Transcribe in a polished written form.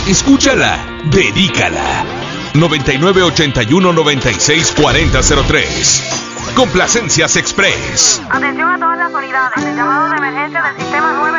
Escúchala, dedícala. 9981-964003. Complacencias Express. Atención a todas las unidades. El llamado de emergencia del sistema 9